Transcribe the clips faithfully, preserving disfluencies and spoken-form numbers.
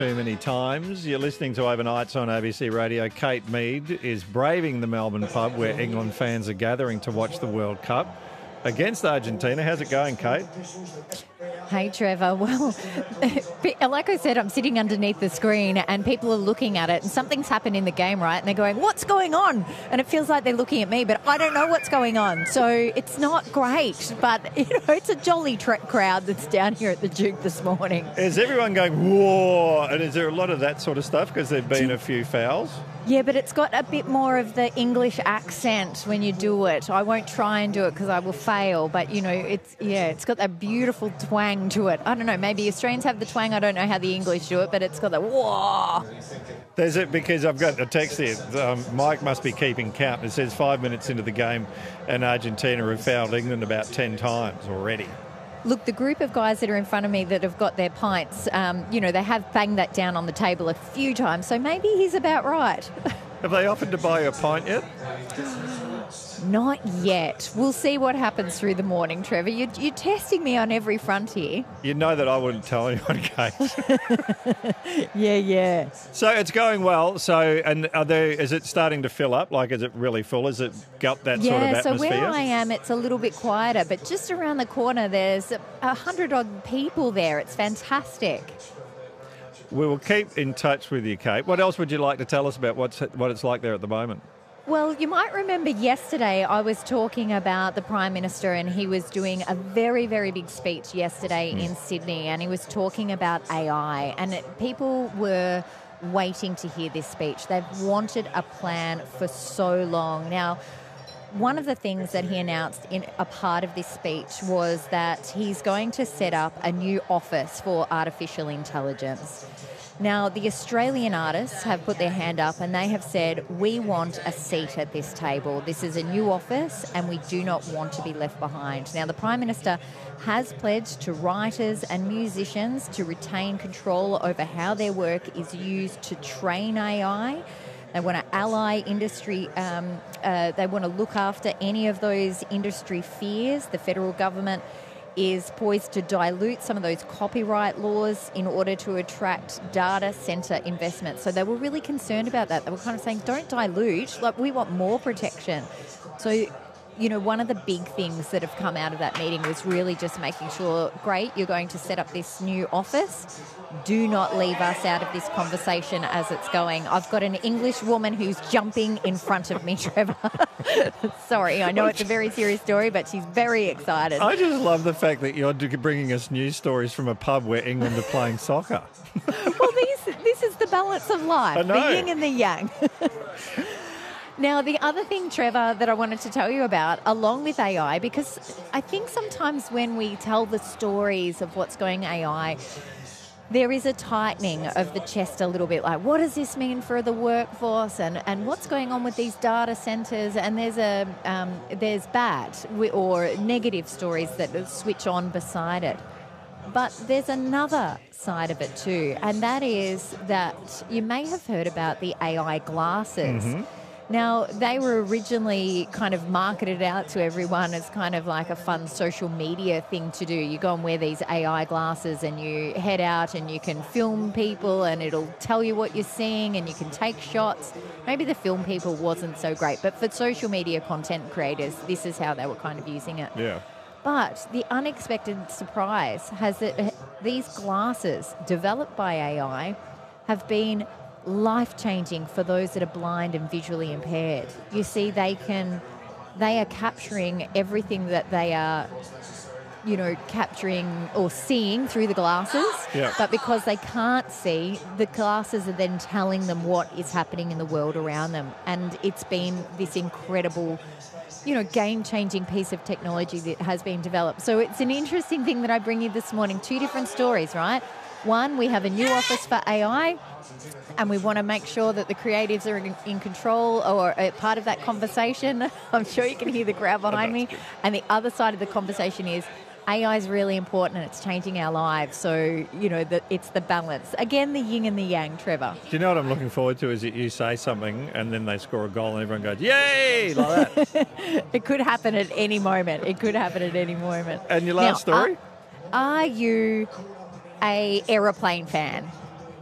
Too many times. You're listening to Overnights on A B C Radio. Kate Mead is braving the Melbourne pub where England fans are gathering to watch the World Cup against Argentina. How's it going, Kate? Hey, Trevor. Well, like I said, I'm sitting underneath the screen and people are looking at it and something's happened in the game, right? And they're going, what's going on? And it feels like they're looking at me, but I don't know what's going on. So it's not great, but, you know, it's a jolly tre- crowd that's down here at the Duke this morning. Is everyone going, whoa? And is there a lot of that sort of stuff because there have been a few fouls? Yeah, but it's got a bit more of the English accent when you do it. I won't try and do it because I will fail, but, you know, it's, yeah, it's got that beautiful twang to it. I don't know, maybe Australians have the twang. I don't know how the English do it, but it's got that whoa. There's it because I've got a text here. Um, Mike must be keeping count. It says five minutes into the game and Argentina have fouled England about ten times already. Look, the group of guys that are in front of me that have got their pints, um, you know, they have banged that down on the table a few times, so maybe he's about right. Have they offered to buy you a pint yet? Not yet. We'll see what happens through the morning, Trevor. You're, you're testing me on every front here. You know that I wouldn't tell anyone, Kate. yeah, yeah. So it's going well. So, and are there, is it starting to fill up? Like, is it really full? Is it got that yeah, sort of atmosphere? Yeah, so where I am, it's a little bit quieter, but just around the corner, there's a hundred odd people there. It's fantastic. We will keep in touch with you, Kate. What else would you like to tell us about what's what it's like there at the moment? Well, you might remember yesterday I was talking about the Prime Minister and he was doing a very, very big speech yesterday mm. in Sydney and he was talking about A I and it, people were waiting to hear this speech. They've wanted a plan for so long. Now, one of the things that he announced in a part of this speech was that he's going to set up a new office for artificial intelligence. Now, the Australian artists have put their hand up and they have said, we want a seat at this table. This is a new office and we do not want to be left behind. Now, the Prime Minister has pledged to writers and musicians to retain control over how their work is used to train A I. They want to ally industry, um, uh, they want to look after any of those industry fears. The federal government is poised to dilute some of those copyright laws in order to attract data centre investment. So they were really concerned about that. They were kind of saying, don't dilute, like we want more protection. So, you know, one of the big things that have come out of that meeting was really just making sure, great, you're going to set up this new office. Do not leave us out of this conversation as it's going. I've got an English woman who's jumping in front of me, Trevor. Sorry, I know it's a very serious story, but she's very excited. I just love the fact that you're bringing us news stories from a pub where England are playing soccer. Well, these, this is the balance of life, the yin and the yang. Now, the other thing, Trevor, that I wanted to tell you about, along with A I, because I think sometimes when we tell the stories of what's going A I, there is a tightening of the chest a little bit, like what does this mean for the workforce and, and what's going on with these data centres? And there's a um, there's bad or negative stories that switch on beside it. But there's another side of it too, and that is that you may have heard about the A I glasses. Mm-hmm. Now, they were originally kind of marketed out to everyone as kind of like a fun social media thing to do. You go and wear these A I glasses and you head out and you can film people and it'll tell you what you're seeing and you can take shots. Maybe the film people wasn't so great, but for social media content creators, this is how they were kind of using it. Yeah. But the unexpected surprise has that these glasses developed by A I have been life-changing for those that are blind and visually impaired. You see, they can, they are capturing everything that they are, you know, capturing or seeing through the glasses. Yeah. But because they can't see, the glasses are then telling them what is happening in the world around them. And it's been this incredible, you know, game-changing piece of technology that has been developed. So it's an interesting thing that I bring you this morning. Two different stories, right? One, we have a new office for A I, and we want to make sure that the creatives are in, in control or a part of that conversation. I'm sure you can hear the crowd behind me. And the other side of the conversation is A I is really important and it's changing our lives. So, you know, the, it's the balance. Again, the yin and the yang, Trevor. Do you know what I'm looking forward to is that you say something and then they score a goal and everyone goes, yay, like that. It could happen at any moment. It could happen at any moment. And your last now, story? Are, are you a aeroplane fan?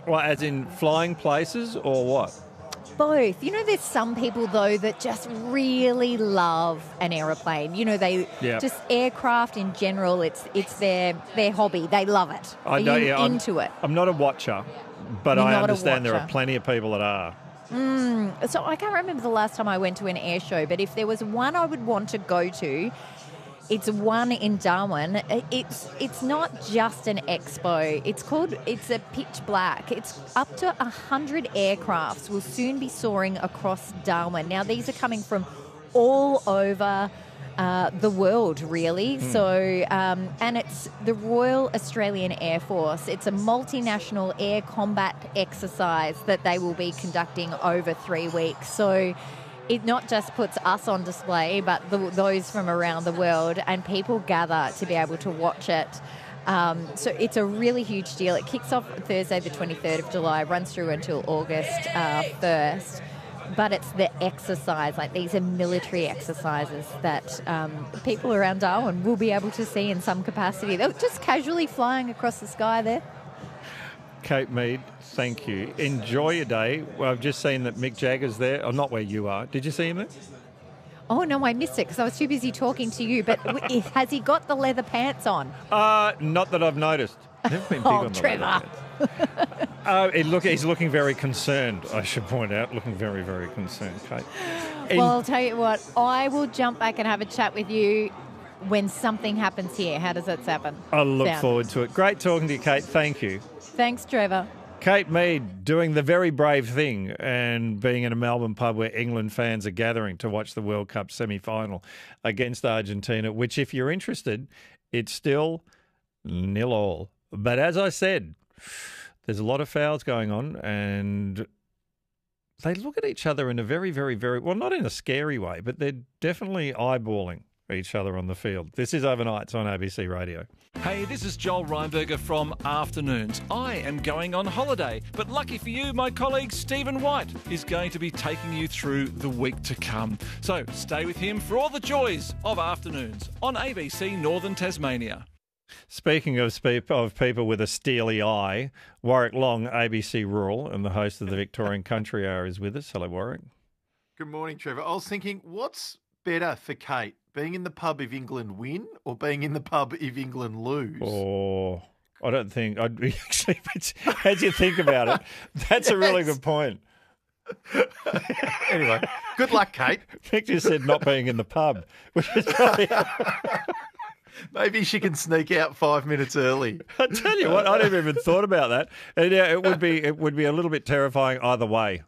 Well, as in flying places or what? Both. You know, there's some people, though, that just really love an aeroplane. You know, they Yeah. just aircraft in general, it's it's their their hobby. They love it. I Are know, you yeah, I'm- into it? I'm not a watcher, but You're I not a understand there are watcher. plenty of people that are. So I can't remember the last time I went to an air show, but if there was one I would want to go to, it's one in Darwin. It's it's not just an expo. It's called, it's a pitch black. It's up to one hundred aircrafts will soon be soaring across Darwin. Now, these are coming from all over uh, the world, really. So, um, and it's the Royal Australian Air Force. It's a multinational air combat exercise that they will be conducting over three weeks. So it not just puts us on display, but the, those from around the world, and people gather to be able to watch it. Um, so it's a really huge deal. It kicks off Thursday, the twenty-third of July, runs through until August uh, first. But it's the exercise, like these are military exercises that um, people around Darwin will be able to see in some capacity. They're just casually flying across the sky there. Kate Mead, thank you. Enjoy your day. Well, I've just seen that Mick Jagger's there. Oh, not where you are. Did you see him there? Oh, no, I missed it because I was too busy talking to you. But w- has he got the leather pants on? Uh, not that I've noticed. Never been big Oh, on the Trevor. leather pants. Uh, he look, he's looking very concerned, I should point out. Looking very, very concerned, Kate. En- Well, I'll tell you what, I will jump back and have a chat with you when something happens here. How does that happen? I look sound? forward to it. Great talking to you, Kate. Thank you. Thanks, Trevor. Kate Mead doing the very brave thing and being in a Melbourne pub where England fans are gathering to watch the World Cup semi-final against Argentina, which, if you're interested, it's still nil all. But as I said, there's a lot of fouls going on, and they look at each other in a very, very, very, well, not in a scary way, but they're definitely eyeballing each other on the field. This is Overnights on A B C Radio. Hey, this is Joel Reinberger from Afternoons. I am going on holiday, but lucky for you, my colleague Stephen White is going to be taking you through the week to come. So stay with him for all the joys of Afternoons on A B C Northern Tasmania. Speaking of spe- of people with a steely eye, Warwick Long, A B C Rural, and the host of the Victorian Country Hour is with us. Hello, Warwick. Good morning, Trevor. I was thinking, what's better for Kate, being in the pub if England win or being in the pub if England lose? Oh, I don't think I'd be actually. As you think about it, that's a really Yes. good point. Anyway, good luck, Kate. Mick just said not being in the pub, which is probably. Maybe she can sneak out five minutes early. I tell you what, I never even thought about that. And yeah, it would be it would be a little bit terrifying either way.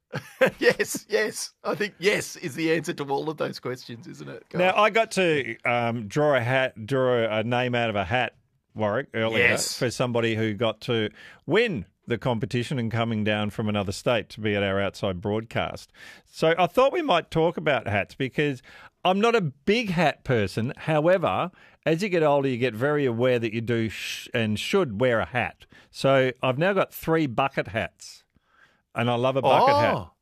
Yes, yes. I think yes is the answer to all of those questions, isn't it? Go Now on. I got to um, draw a hat, draw a name out of a hat, Warwick, earlier Yes. for somebody who got to win the competition and coming down from another state to be at our outside broadcast. So I thought we might talk about hats because I'm not a big hat person. However, as you get older, you get very aware that you do sh- and should wear a hat. So I've now got three bucket hats, and I love a bucket hat. Oh,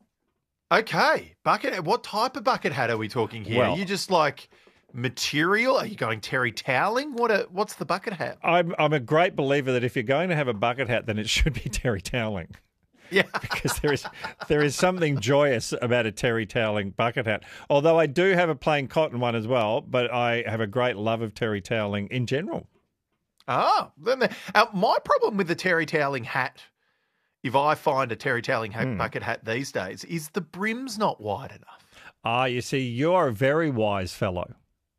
okay. Bucket hat. What type of bucket hat are we talking here? Well- are you just like material? Are you going terry toweling? What a, what's the bucket hat? I'm, I'm a great believer that if you're going to have a bucket hat, then it should be terry toweling. Yeah. Because there is there is something joyous about a terry toweling bucket hat. Although I do have a plain cotton one as well, but I have a great love of terry toweling in general. Ah, then the, uh, my problem with the terry toweling hat, if I find a terry toweling hat, Hmm. bucket hat these days, is the brim's not wide enough. Ah, you see, you're a very wise fellow.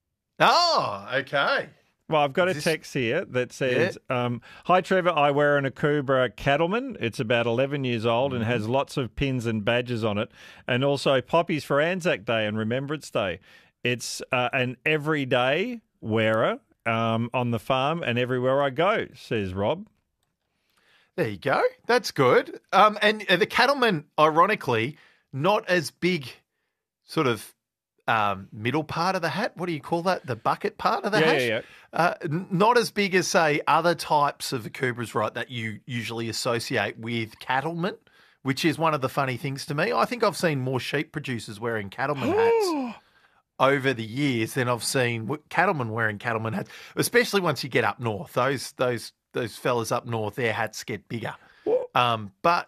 Oh, okay. Well, I've got a Is this- text here that says, um, Hi, Trevor, I wear an Akubra Cattleman. It's about eleven years old and has lots of pins and badges on it, and also poppies for Anzac Day and Remembrance Day. It's uh, an everyday wearer um, on the farm and everywhere I go, says Rob. There you go. That's good. Um, and uh, the cattleman, ironically, not as big sort of um, middle part of the hat. What do you call that? The bucket part of the Yeah, hat? yeah, yeah. Uh, n- not as big as, say, other types of Akubras, right, that you usually associate with cattlemen, which is one of the funny things to me. I think I've seen more sheep producers wearing cattleman hats over the years than I've seen w- cattlemen wearing cattleman hats, especially once you get up north. Those those those fellas up north, their hats get bigger. Um, but